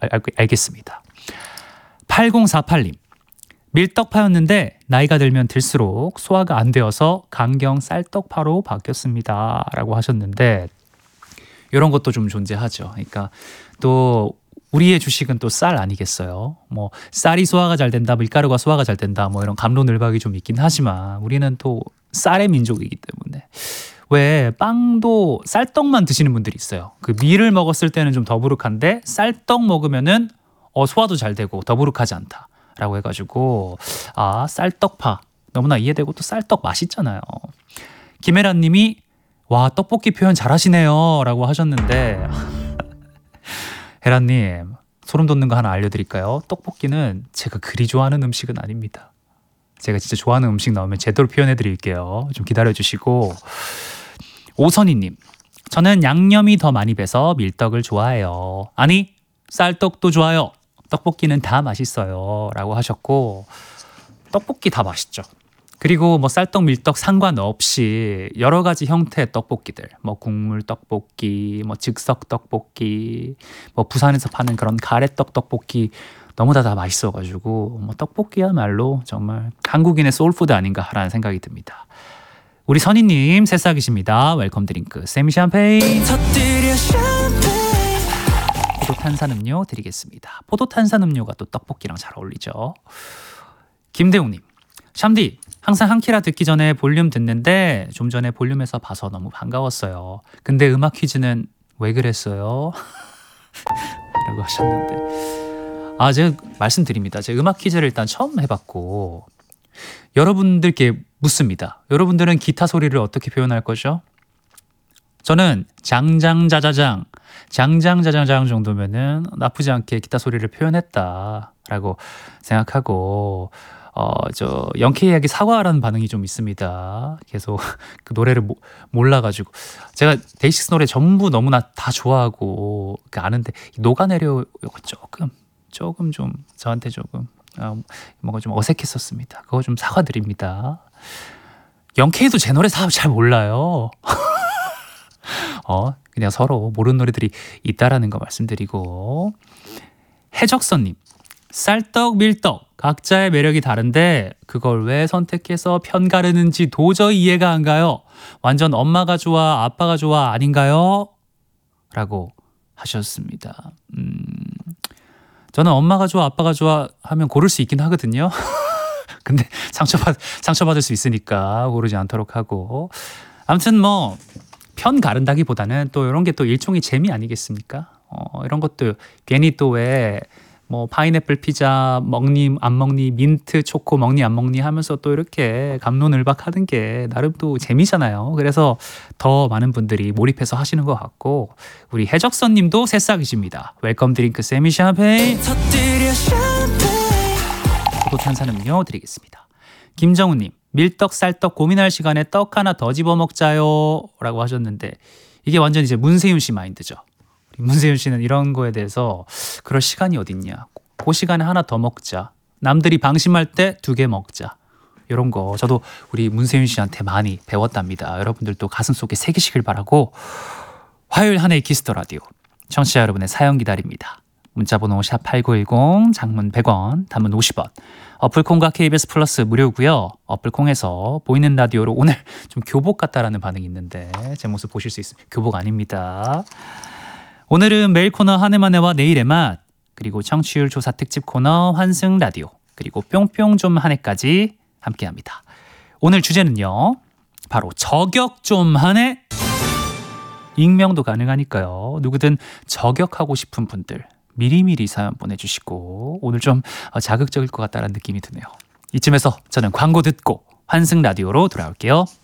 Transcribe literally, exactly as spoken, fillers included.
알, 알, 알겠습니다. 팔공사팔 님. 밀떡파였는데 나이가 들면 들수록 소화가 안 되어서 강경 쌀떡파로 바뀌었습니다. 라고 하셨는데 이런 것도 좀 존재하죠. 그러니까 또 우리의 주식은 또 쌀 아니겠어요? 뭐 쌀이 소화가 잘 된다, 밀가루가 소화가 잘 된다, 뭐 이런 갑론을박이 좀 있긴 하지만 우리는 또 쌀의 민족이기 때문에 왜 빵도 쌀떡만 드시는 분들이 있어요. 그 밀을 먹었을 때는 좀 더부룩한데 쌀떡 먹으면은 어, 소화도 잘 되고 더부룩하지 않다라고 해가지고 아 쌀떡파 너무나 이해되고 또 쌀떡 맛있잖아요. 김혜란님이 와 떡볶이 표현 잘하시네요 라고 하셨는데 혜란님 소름 돋는 거 하나 알려드릴까요? 떡볶이는 제가 그리 좋아하는 음식은 아닙니다. 제가 진짜 좋아하는 음식 나오면 제대로 표현해드릴게요. 좀 기다려주시고 오선희님 저는 양념이 더 많이 배서 밀떡을 좋아해요. 아니 쌀떡도 좋아요. 떡볶이는 다 맛있어요 라고 하셨고 떡볶이 다 맛있죠. 그리고 뭐 쌀떡 밀떡 상관없이 여러 가지 형태의 떡볶이들 뭐 국물 떡볶이 뭐 즉석 떡볶이 뭐 부산에서 파는 그런 가래떡 떡볶이 너무 다 다 맛있어가지고 뭐 떡볶이야말로 정말 한국인의 소울푸드 아닌가라는 생각이 듭니다. 우리 선희님 새싹이십니다. 웰컴 드링크 세미 샴페인 포도 탄산음료 드리겠습니다. 포도 탄산음료가 또 떡볶이랑 잘 어울리죠. 김대웅님 샴디 항상 한 키라 듣기 전에 볼륨 듣는데 좀 전에 볼륨에서 봐서 너무 반가웠어요. 근데 음악 퀴즈는 왜 그랬어요? 라고 하셨는데 아 제가 말씀드립니다. 제가 음악 퀴즈를 일단 처음 해봤고 여러분들께 묻습니다. 여러분들은 기타 소리를 어떻게 표현할 거죠? 저는 장장자자장 장장자자장 정도면은 나쁘지 않게 기타 소리를 표현했다라고 생각하고 어, 저 영케이 이야기 사과하라는 반응이 좀 있습니다. 계속 그 노래를 모, 몰라가지고 제가 데이식스 노래 전부 너무나 다 좋아하고 아는데 녹아내려 조금 조금 좀 저한테 조금 어, 뭔가 좀 어색했었습니다. 그거 좀 사과드립니다. 영케이도 제 노래 다 잘 몰라요. 어 그냥 서로 모르는 노래들이 있다라는 거 말씀드리고 해적선님 쌀떡 밀떡 각자의 매력이 다른데 그걸 왜 선택해서 편 가르는지 도저히 이해가 안 가요. 완전 엄마가 좋아 아빠가 좋아 아닌가요? 라고 하셨습니다. 음, 저는 엄마가 좋아 아빠가 좋아 하면 고를 수 있긴 하거든요. 근데 상처받, 상처받을 수 있으니까 고르지 않도록 하고 아무튼 뭐 편 가른다기보다는 또 이런 게 또 일종의 재미 아니겠습니까? 어, 이런 것도 괜히 또 왜 뭐 파인애플 피자 먹니 안 먹니 민트 초코 먹니 안 먹니 하면서 또 이렇게 갑론을박하는 게 나름 또 재미잖아요. 그래서 더 많은 분들이 몰입해서 하시는 것 같고 우리 해적선님도 새싹이십니다. 웰컴 드링크 세미 샴페인 포도 탄산음료 드리겠습니다. 김정우님 밀떡 쌀떡 고민할 시간에 떡 하나 더 집어 먹자요 라고 하셨는데 이게 완전 이제 문세윤 씨 마인드죠. 문세윤 씨는 이런 거에 대해서 그럴 시간이 어딨냐 그 시간에 하나 더 먹자 남들이 방심할 때 두 개 먹자 이런 거 저도 우리 문세윤 씨한테 많이 배웠답니다. 여러분들도 가슴속에 새기시길 바라고 화요일 한해의 키스더 라디오 청취자 여러분의 사연 기다립니다. 문자번호 샵 팔구일공 장문 백 원 단문 오십 원 어플콩과 케이비에스 플러스 무료고요. 어플콩에서 보이는 라디오로 오늘 좀 교복 같다라는 반응이 있는데 제 모습 보실 수 있습니다. 교복 아닙니다. 오늘은 매일 코너 한 해만 해와 내일의 맛 그리고 청취율 조사 특집 코너 환승 라디오 그리고 뿅뿅 좀 한 해까지 함께합니다. 오늘 주제는요. 바로 저격 좀 한 해 익명도 가능하니까요. 누구든 저격하고 싶은 분들 미리미리 사연 보내주시고 오늘 좀 자극적일 것 같다는 느낌이 드네요. 이쯤에서 저는 광고 듣고 환승 라디오로 돌아올게요.